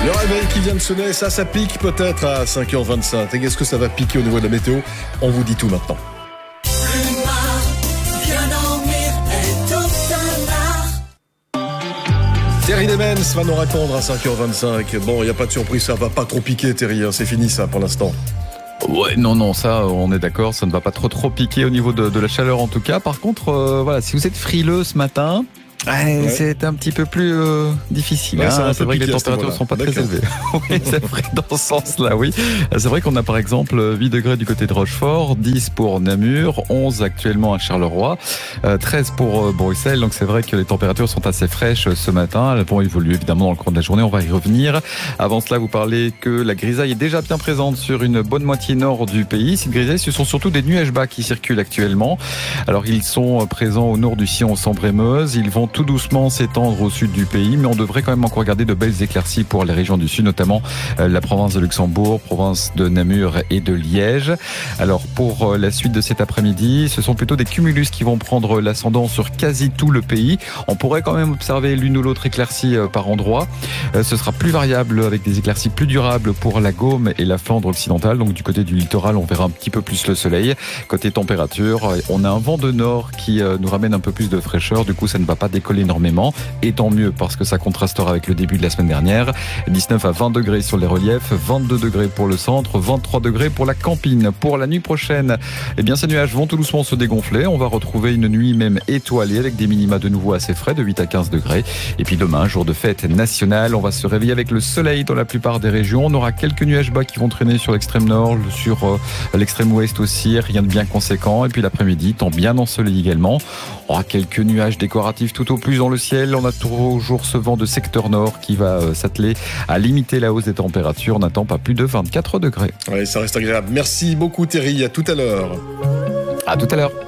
Le réveil qui vient de sonner, ça pique peut-être à 5h25. Et est-ce que ça va piquer au niveau de la météo? On vous dit tout maintenant. Terry Demens va nous répondre à 5h25. Bon, il n'y a pas de surprise, ça va pas trop piquer, Terry. C'est fini ça pour l'instant. Ouais, non, ça, on est d'accord, ça ne va pas trop piquer au niveau de la chaleur en tout cas. Par contre, voilà, si vous êtes frileux ce matin, c'est un petit peu plus difficile. Ouais, c'est vrai que les températures ne sont pas très élevées. Oui, c'est vrai, dans ce sens-là, oui. C'est vrai qu'on a par exemple 8 degrés du côté de Rochefort, 10 pour Namur, 11 actuellement à Charleroi, 13 pour Bruxelles. Donc c'est vrai que les températures sont assez fraîches ce matin. Elles vont évoluer évidemment dans le cours de la journée, on va y revenir. Avant cela, vous parlez que la grisaille est déjà bien présente sur une bonne moitié nord du pays. Cette grisaille, ce sont surtout des nuages bas qui circulent actuellement. Alors ils sont présents au nord du sillon Sambre-et-Meuse. Ils vont tout doucement s'étendre au sud du pays, mais on devrait quand même encore garder de belles éclaircies pour les régions du sud, notamment la province de Luxembourg, province de Namur et de Liège. Alors pour la suite de cet après-midi, ce sont plutôt des cumulus qui vont prendre l'ascendant sur quasi tout le pays. On pourrait quand même observer l'une ou l'autre éclaircie par endroit. Ce sera plus variable avec des éclaircies plus durables pour la Gaume et la Flandre occidentale. Donc du côté du littoral, on verra un petit peu plus le soleil. Côté température, on a un vent de nord qui nous ramène un peu plus de fraîcheur. Du coup, ça ne va pas décoller énormément, et tant mieux parce que ça contrastera avec le début de la semaine dernière. 19 à 20 degrés sur les reliefs, 22 degrés pour le centre, 23 degrés pour la Campine. Pour la nuit prochaine, eh bien ces nuages vont tout doucement se dégonfler. On va retrouver une nuit même étoilée avec des minima de nouveau assez frais de 8 à 15 degrés. Et puis demain, jour de fête nationale, on va se réveiller avec le soleil dans la plupart des régions. On aura quelques nuages bas qui vont traîner sur l'extrême nord, sur l'extrême ouest aussi, rien de bien conséquent. Et puis l'après-midi, temps bien ensoleillé également. On aura quelques nuages décoratifs tout au plus dans le ciel. On a toujours ce vent de secteur nord qui va s'atteler à limiter la hausse des températures. On n'attend pas plus de 24 degrés. Ouais, ça reste agréable. Merci beaucoup Terry, à tout à l'heure. À tout à l'heure.